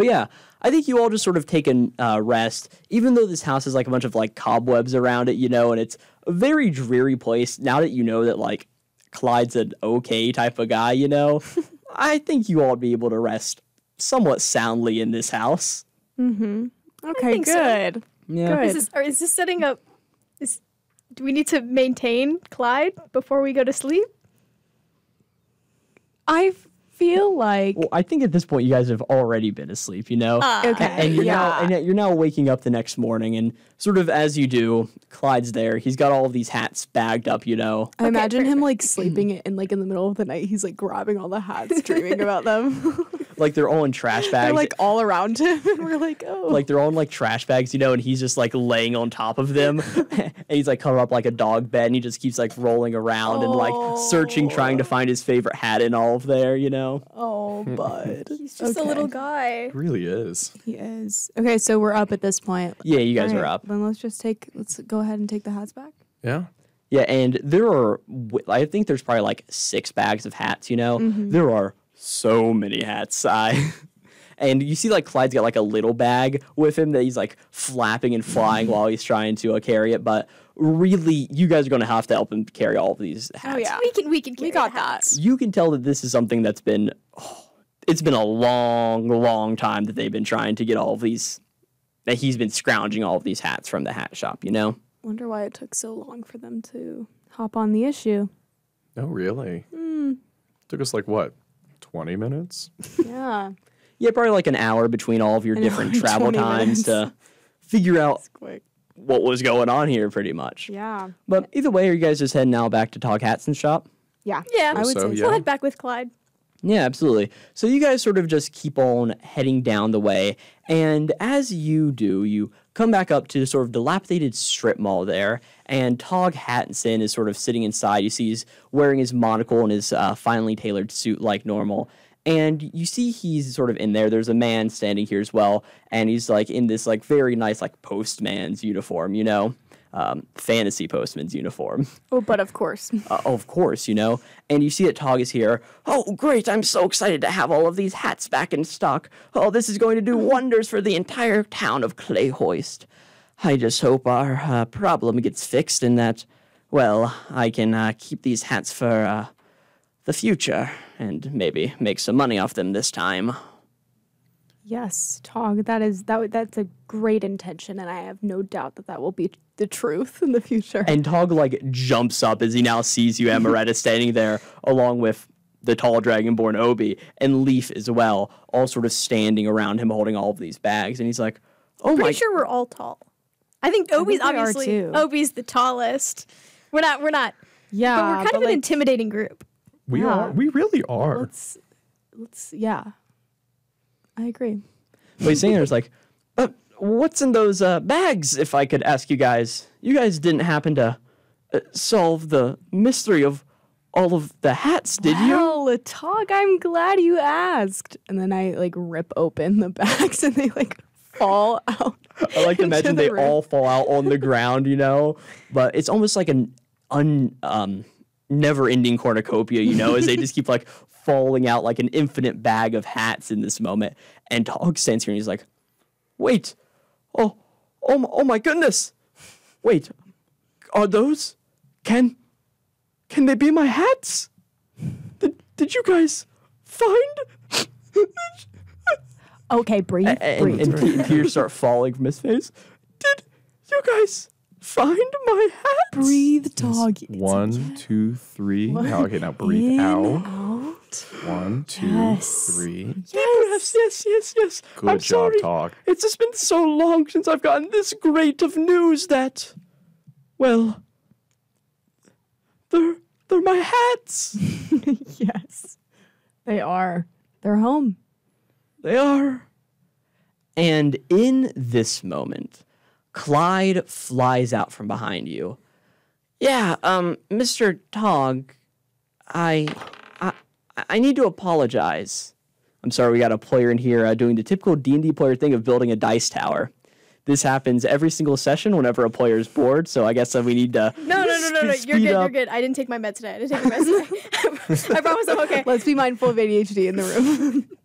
But yeah, I think you all just sort of take a rest, even though this house has like a bunch of like cobwebs around it, and it's a very dreary place. Now that you know that like Clyde's an okay type of guy, I think you all would be able to rest somewhat soundly in this house. Mm-hmm. Okay, good. So. Yeah. Good. Is this setting up? Do we need to maintain Clyde before we go to sleep? I feel like Well, I think at this point you guys have already been asleep, okay, And you're now waking up the next morning, and sort of as you do, Clyde's there. He's got all of these hats bagged up, I imagine him like sleeping in the middle of the night. He's like grabbing all the hats, dreaming about them. like they're all in trash bags. They're like all around him, and we're like, oh, like they're all in like trash bags, and he's just like laying on top of them, and he's like covered up like a dog bed, and he just keeps like rolling around and like searching, trying to find his favorite hat in all of there, oh, bud. He's just a little guy. It really is. He is. Okay, so we're up at this point. Yeah, you guys All are right, up. Then let's go ahead and take the hats back. Yeah. Yeah, and there are, I think there's probably like 6 bags of hats, There are so many hats. And you see like Clyde's got like a little bag with him that he's like flapping and flying while he's trying to carry it. But really, you guys are going to have to help him carry all of these hats. Oh, yeah. We can carry got the hats. You can tell that this is something that's been, it's been a long, long time that they've been trying to get all of these, that he's been scrounging all of these hats from the hat shop, Wonder why it took so long for them to hop on the issue. Oh, really? Took us like what, 20 minutes? Yeah. Yeah, probably like an hour between all of your An different hour and travel 20 times minutes. to figure out Quick. what was going on here, pretty much. Yeah. But either way, are you guys just heading now back to Tog Hatson's shop? Yeah. Yeah, I would So, say yeah. We'll head back with Clyde. Yeah, absolutely. So you guys sort of just keep on heading down the way, and as you do, you come back up to the sort of dilapidated strip mall there, and Tog Hattinson is sort of sitting inside. You see he's wearing his monocle and his finely tailored suit like normal, and you see he's sort of in there. There's a man standing here as well, and he's like in this like very nice like postman's uniform, fantasy postman's uniform. Oh, but of course. Of course, and you see that Tog is here. Oh, great, I'm so excited to have all of these hats back in stock. Oh, this is going to do wonders for the entire town of Clayhoist. I just hope our problem gets fixed and that, well, I can keep these hats for the future and maybe make some money off them this time. Yes, Tog, that's a great intention, and I have no doubt that will be the truth in the future. And Tog, like, jumps up as he now sees you, Amaretta, standing there along with the tall dragonborn Obi and Leaf as well, all sort of standing around him holding all of these bags. And he's like, oh my... Pretty sure we're all tall. I think Obi's think we are obviously too. Obi's the tallest. We're not. Yeah, But we're kind of an intimidating group. We Yeah. are. We really are. Yeah. I agree. But he's saying there's like, what's in those bags, if I could ask you guys? You guys didn't happen to solve the mystery of all of the hats, did you? Well, Tog, I'm glad you asked. And then I like rip open the bags and they like fall out. I like to into imagine the they room. all fall out on the ground, But it's almost like an never-ending cornucopia, as they just keep like falling out like an infinite bag of hats in this moment. And Tog stands here and he's like, wait, oh my goodness. Wait, are those, can they be my hats? Did you guys find? Okay, breathe. And tears start falling from his face. Did you guys find my hats? Breathe, Tog. It's 1, 2, 3. Now, okay, now breathe in, out. out. 1, 2, Yes. 3. Yes. Good I'm job, sorry. Tog. It's just been so long since I've gotten this great of news that, well, they're my hats. Yes. They are. They're home. They are. And in this moment, Clyde flies out from behind you. Yeah, Mr. Tog, I need to apologize. I'm sorry, we got a player in here doing the typical D&D player thing of building a dice tower. This happens every single session whenever a player is bored, so I guess we need to No. You're good. You're good. I didn't take my meds today. I didn't take my meds today. I promise I'm okay. Let's be mindful of ADHD in the room.